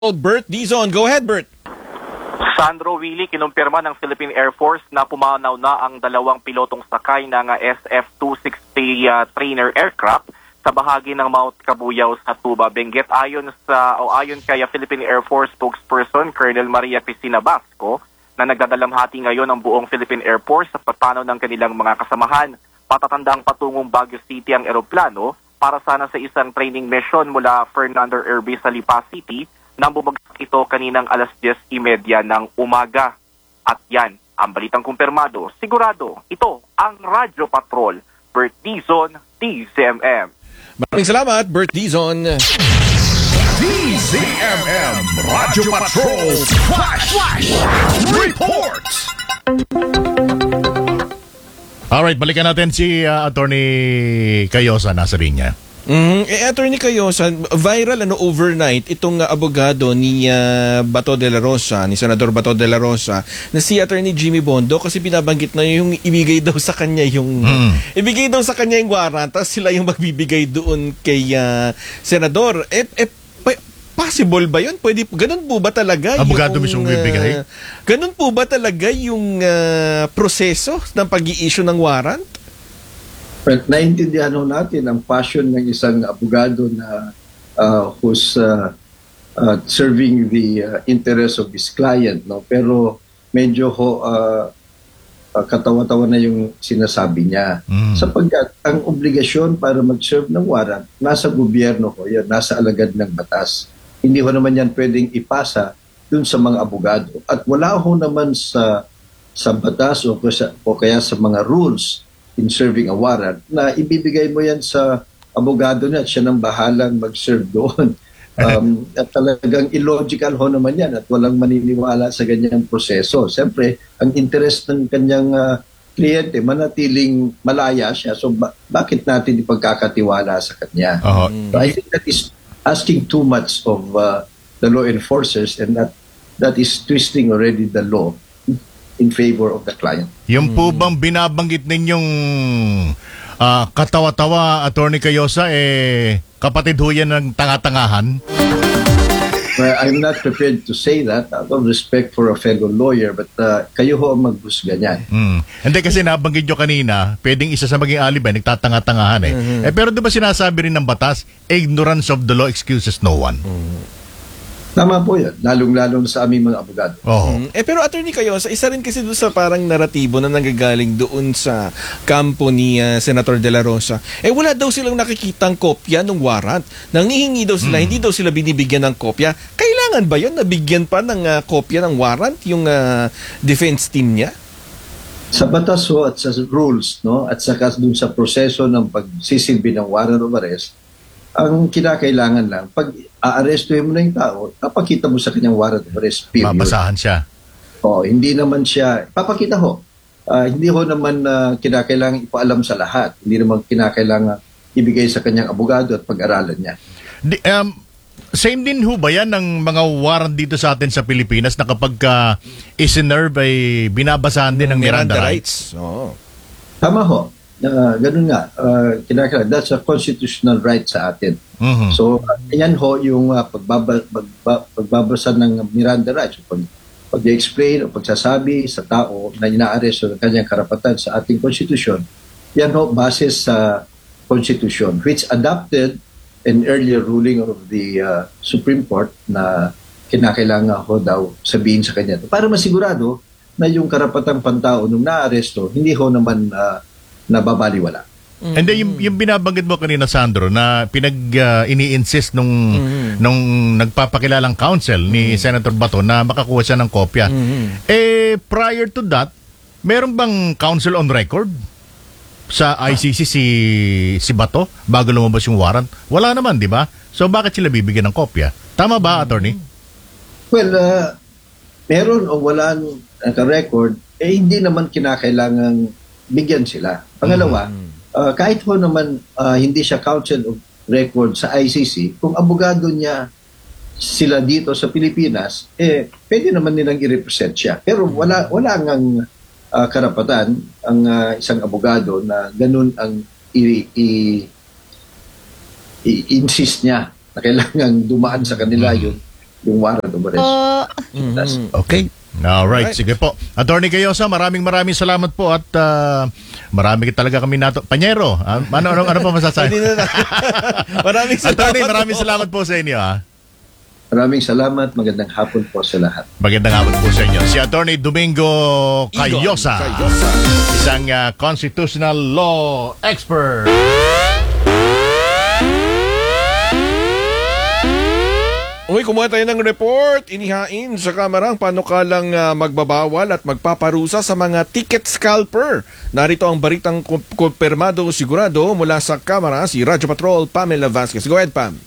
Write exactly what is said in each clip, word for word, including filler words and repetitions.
Bert Dizon. Go ahead, Bert. Sandro, Willie, kinumpirma ng Philippine Air Force na pumanaw na ang dalawang pilotong sakay ng S F two sixty uh, trainer aircraft sa bahagi ng Mount Cabuyao sa Tuba, Benguet. Ayon sa o ayon kay Philippine Air Force spokesperson Colonel Maria Cristina Basco, na nagdadalamhati ngayon ang buong Philippine Air Force sa papanaw ng kanilang mga kasamahan. Patatandang patungong Baguio City ang eroplano para sana sa isang training mission mula Fernando Air Base sa Lipa City, nang bumagsak ito kaninang alas diyes trenta ng umaga. At yan, ang balitang kumpirmado. Sigurado, ito ang Radyo Patrol. Bert Dizon, D Z M M. Maraming salamat, Bert Dizon. D Z M M Radyo Patrol Flash, Flash Report. Alright, balikan natin si uh, Attorney Cayosa, nasa linya. Mm, eh, Attorney Cayosa, viral ano overnight itong uh, abogado ni uh, Bato de la Rosa, ni Senador Bato de la Rosa, na si Attorney Jimmy Bondo, kasi binabanggit na yung ibigay daw sa kanya yung mm. ibigay daw sa kanya yung warrant, tapos sila yung magbibigay doon kay uh, Senador. Eh, eh possible ba yun? Pwede, ganun po ba talaga? Abogado yung, mismo bibigay? Uh, ganun po ba talaga yung uh, proseso ng pag-i-issue ng warrant? Well, naiintindihan ho natin ang passion ng isang abogado na uh, who's uh, uh, serving the uh, interest of his client, no? Pero medyo ho uh, uh, katawa-tawa na yung sinasabi niya. Mm. Sapagkat ang obligasyon para mag-serve ng warrant nasa gobyerno ho, yan, nasa alagad ng batas. Hindi ho naman yan pwedeng ipasa dun sa mga abogado. At wala ho naman sa sa batas o, o kaya sa mga rules in serving a warrant na ibibigay mo yan sa abogado niya at siya nang bahalang mag-serve doon. Um, at talagang illogical ho naman yan at walang maniniwala sa ganyang proseso. Siyempre, ang interest ng kanyang uh, kliyente, manatiling malaya siya. So, ba- bakit natin ipagkakatiwala sa kanya? Uh-huh. So, I think that is asking too much of uh, the law enforcers, and that that is twisting already the law in favor of the client. Yung po bang binabanggit ninyong uh, katawa-tawa, Attorney Cayosa, eh, kapatid ho yan ng tanga-tangahan? Well, I'm not prepared to say that out of respect for a fellow lawyer, but uh, kayo ho ang maghusga niyan. Mm. Hindi kasi nabanggit nyo kanina, pwedeng isa sa maging alibay, nagtatanga-tangahan eh. Mm-hmm. Eh pero diba sinasabi rin ng batas, ignorance of the law excuses no one. Mm. Tama po yan, lalong-lalong sa aming mga abogado. Oh. Mm. Eh pero Attorney Cayosa, isa rin kasi doon sa parang naratibo na nanggagaling doon sa kampo ni uh, Senator De La Rosa. Eh wala daw silang nakikitang kopya ng warrant. Nangihingi daw sila, mm. hindi daw sila binibigyan ng kopya. Kailangan ba yun? Nabigyan pa ng uh, kopya ng warrant yung uh, defense team niya? Sa batas ho at sa rules, no, at saka dun sa proseso ng pagsisilbi ng warrant of arrest, ang kinakailangan lang, pag aarestuhin mo na yung tao, papakita mo sa kanyang warrant of arrest, period. Mabasahan siya. O, hindi naman siya, papakita ho. Uh, hindi ho naman uh, kinakailangan ipaalam sa lahat. Hindi naman kinakailangan ibigay sa kanyang abogado at pag-aralan niya. Di, um, same din ho ba yan ng mga warrant dito sa atin sa Pilipinas na kapag uh, isinerve ay binabasahan din ng Miranda, Miranda rights? rights? Oo. Tama ho. Uh, ganun nga, uh, kinakailangan. That's a constitutional right sa atin. Mm-hmm. So, uh, yan ho yung uh, pagbaba, pagbaba, pagbabasa ng Miranda rights. Pag, pag-explain o pagsasabi sa tao na inaaresto ng kanyang karapatan sa ating konstitusyon, yan ho base sa konstitusyon, which adopted an earlier ruling of the uh, Supreme Court na kinakailangan ho daw sabihin sa kanya. Para masigurado na yung karapatang pantao nung naaresto, hindi ho naman uh, nababaliwala. Mm-hmm. And then yung, yung binabanggit mo kanina, Sandro, na pinag uh, ini-insist nung mm-hmm. nung nagpapakilalang counsel ni mm-hmm. Senator Bato na makakuha siya ng kopya. Mm-hmm. Eh prior to that, meron bang counsel on record sa I C C si si Bato bago lumabas yung warrant? Wala naman, di ba? So bakit sila bibigyan ng kopya? Tama ba, mm-hmm. Attorney? Well, uh, meron o wala naka-record, eh hindi naman kinakailangang bigyan sila. Pangalawa, mm-hmm. uh, kahit ho naman uh, hindi siya counsel of record sa I C C, kung abogado niya sila dito sa Pilipinas, eh pwede naman nilang i-represent siya. Pero wala wala ngang uh, karapatan ang uh, isang abogado na ganun ang i- i- i-insist niya na kailangan dumaan sa kanila yung yung warrant of arrest. Oh, That's- Okay. Alright, Alright. sige po. Attorney Cayosa, maraming maraming salamat po at ah, marami talaga kami nato. Panyero, ah, ano, ano, ano pa masasabi? Hindi na. Maraming salamat. Attorney, maraming po. salamat po sa inyo. Ah. Maraming salamat. Magandang hapon po sa lahat. Magandang hapon po sa inyo. Si Attorney Domingo Igon Cayosa, Cayosa. isang ah, constitutional law expert. Okay, kumuha tayo ng report. Inihain sa kamera ang panukalang uh, magbabawal at magpaparusa sa mga ticket scalper. Narito ang baritang kum- kumpirmado sigurado mula sa kamera si Radyo Patrol Pamela Vasquez. Go ahead, Pam.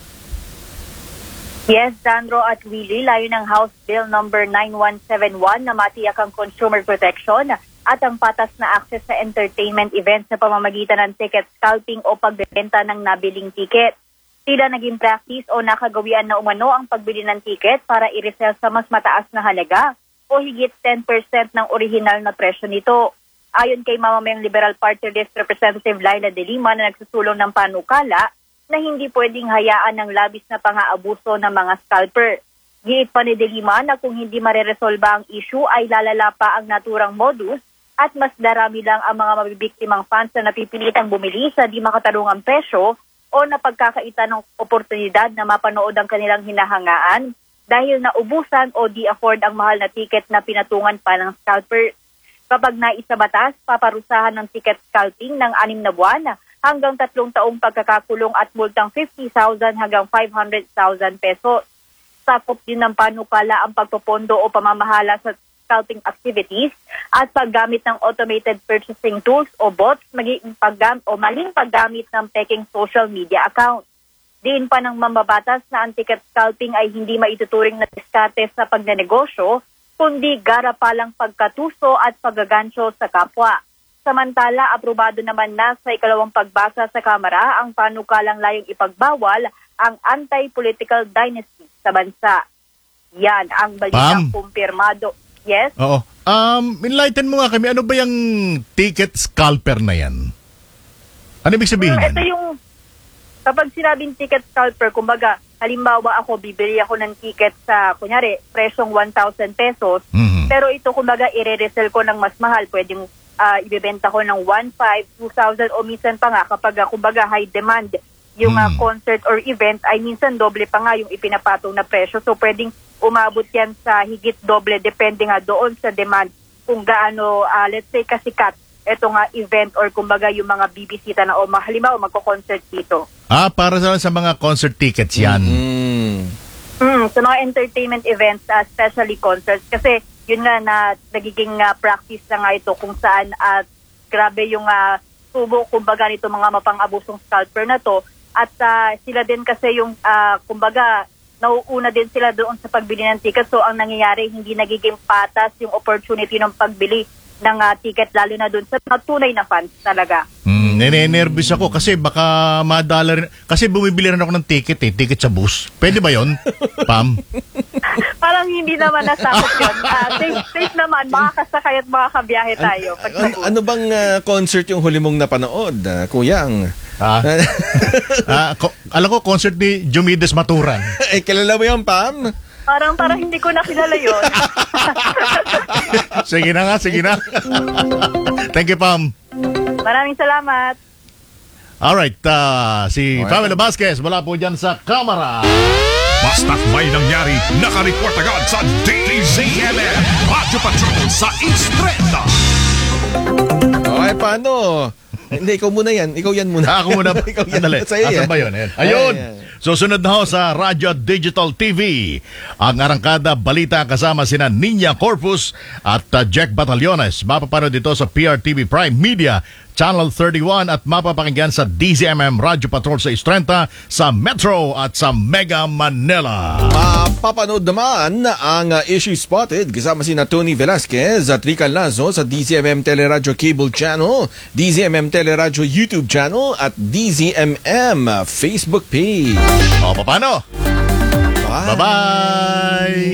Yes, Sandro at Willie, layo ng House Bill number nine one seven one na matiyak ang consumer protection at ang patas na access sa entertainment events sa pamamagitan ng ticket scalping o pagbebenta ng nabiling ticket. Tila naging practice o nakagawian na umano ang pagbili ng ticket para i-resell sa mas mataas na halaga o higit ten percent ng orihinal na presyo nito. Ayon kay mamamayang Liberal Party List Representative Laila De Lima na nagsusulong ng panukala na hindi pwedeng hayaan ng labis na pang-aabuso ng mga scalper. Giit pa ni De Lima na kung hindi mareresolba ang issue ay lalala pa ang naturang modus at mas darami lang ang mga mabibiktimang fans na napipilitang bumili sa di makatarungang presyo o napagkakaita ng oportunidad na mapanood ang kanilang hinahangaan dahil naubusan o di-afford ang mahal na ticket na pinatungan pa ng scalper. Kapag naisabatas, paparusahan ng ticket scalping ng anim na buwan hanggang tatlong taong pagkakakulong at multang fifty thousand hanggang five hundred thousand pesos. Sakop din ng panukala ang pagpopondo o pamamahala sa scalping activities at paggamit ng automated purchasing tools o bots, maging paggam o maling paggamit ng peking social media account. Diin pa ng mambabatas na ang ticket scalping ay hindi maituturing na diskarte sa pagnenegosyo, kundi garapalang pagkatuso at paggagancho sa kapwa. Samantala, aprobado naman na sa ikalawang pagbasa sa Kamara ang panukalang layong ipagbawal ang anti-political dynasty sa bansa. Yan ang balitang Pam. kumpirmado. Yes? Oo. Um, enlighten mo nga kami, ano ba yung ticket scalper na yan? Ano ibig sabihin yan? Ito yung, kapag sinabing ticket scalper, kumbaga, halimbawa ako, bibili ako ng ticket sa, kunyari, presyong one thousand pesos, Mhm. pero ito, kumbaga, i-resell ko ng mas mahal. Pwedeng uh, ibibenta ko ng one five, two thousand, o minsan pa nga, kapag, uh, kumbaga, high demand, yung uh, Mm. concert or event, ay minsan doble pa nga yung ipinapatong na presyo. So, pwedeng umabot yan sa higit doble, depende nga doon sa demand kung gaano, uh, let's say, kasikat ito nga event or kumbaga yung mga bibisita na o halimbawa magko-concert dito. Ah, para sa, sa mga concert tickets yan. Mm. Mm, sa mga entertainment events, uh, especially concerts, kasi yun nga na nagiging uh, practice na nga ito kung saan at uh, grabe yung uh, tubo kumbaga nito mga mapang-abusong scalper na to at uh, sila din kasi yung uh, kumbaga nauuna din sila doon sa pagbili ng ticket, so ang nangyayari hindi nagiging patas yung opportunity ng pagbili ng uh, ticket lalo na doon sa mga tunay na fans talaga. Hmm, nene-nervous ako kasi baka madala rin. Kasi bumibili rin ako ng ticket eh, ticket sa bus. Pwede ba yon, Pam? Parang hindi naman nasakot yun. Uh, safe, safe naman, makakasakay at makakabiyahe tayo. Pag sa An- bus. ano bang uh, concert yung huli mong napanood, uh, Kuyang? Ah, ah, ko, alam ko, concert ni Jumides Maturan. eh, kilala mo yung Pam? Parang parang hindi ko nakilala yun. Sige na nga, sige na. Thank you, Pam. Maraming salamat. Alright, uh, si Okay. Pamela Vasquez, wala po dyan sa kamera. Basta't may nangyari, nakareport agad sa D Z M M Radyo Patrol sa East Trenta. Okay, paano? Hindi, ikaw muna yan. Ikaw yan muna. Ah, ako muna. ikaw yan. Sandali. Sa'yo Asan yan. ba yun? Ayan. Ayun! Ayan. Susunod na ho sa Radyo Digital T V. Ang arangkada balita kasama sina Ninya Corpus at uh, Jack Batallones. Mapapanood dito sa P R T V Prime Media Channel thirty-one at mapapakinggan sa D Z M M Radyo Patrol sa East Trenta, sa Metro at sa Mega Manila. Mapapanood naman ang uh, Issue Spotted kasama si Tony Velasquez at Rican Lazo sa D Z M M Teleradyo Cable Channel, D Z M M Teleradyo YouTube Channel at D Z M M Facebook page. O, paano? Bye. Bye-bye!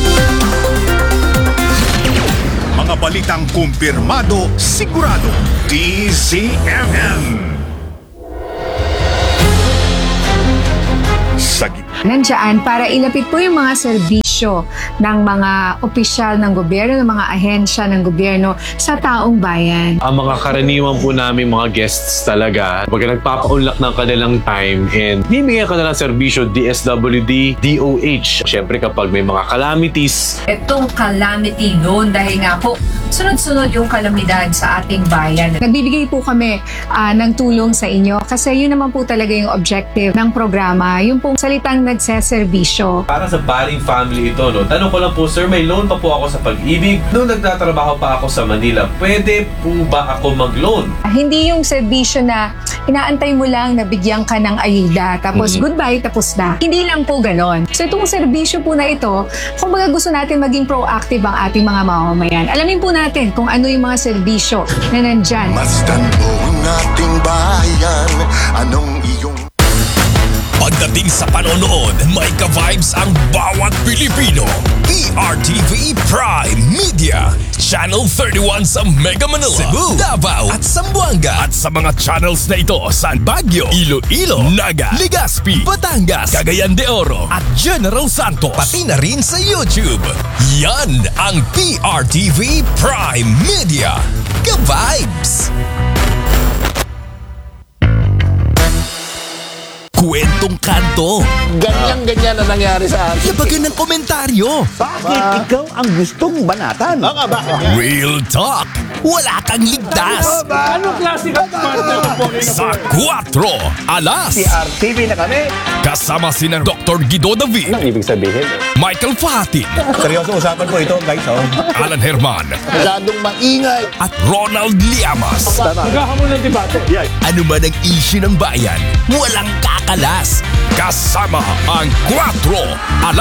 Mga balitang kumpirmado, sigurado. D Z M M. sa gitna. Nandiyan para ilapit po yung mga serbisyo ng mga opisyal ng gobyerno, ng mga ahensya ng gobyerno sa taong bayan. Ang mga karaniwan po namin mga guests talaga, pag nagpapaunlak ng kanilang time and bibigyan ka na ng serbisyo, D S W D, D O H. Siyempre kapag may mga calamities, Itong calamity loan dahil nga po sunod-sunod yung kalamidad sa ating bayan. Nagbibigay po kami ah, ng tulong sa inyo kasi yun naman po talaga yung objective ng programa, yung pong salitang nagseserbisyo. Para sa Baring family ito, no? Tanong ko lang po, sir, may loan pa po ako sa Pag-ibig. Noong nagtatrabaho pa ako sa Manila, pwede po ba ako mag-loan? Hindi yung serbisyo na inaantay mo lang na bigyan ka ng ayuda, tapos goodbye, tapos na. Hindi lang po ganon. So itong serbisyo po na ito, kung baga gusto natin maging proactive ang ating mga mamamayan, alamin po natin kung ano yung mga serbisyo na nandyan. Masdan mo ang ating bayan, anong iyong... Pagdating sa panonood, may ka-vibes ang bawat Pilipino. P R T V Prime Media, Channel thirty-one sa Mega Manila, Cebu, Davao at Zamboanga. At sa mga channels na ito sa Baguio, Iloilo, Naga, Legazpi, Batangas, Cagayan de Oro at General Santos. Pati na rin sa YouTube. Yan ang P R T V Prime Media. Ka-vibes! Kwentong kanto. Ganyan-ganyan na nangyari sa akin. Yabagan ng komentaryo. Bakit ikaw ang gustong banatan? Baka bakit? Real talk. Wala kang ligtas. Anong klase ka partner po? Sa kwatro alas. P R T V na kami. Kasama sina Doctor Guido David, anong ibig sabihin? Michael Fahatin, Seryoso usapan po ito, guys. Oh. Alan Herman, Masyadong maingay. at Ronald Llamas. Magkakamon ng debate. Yeah. Ano man ang issue ng bayan, walang kakalas. Kasama ang kwatro alas.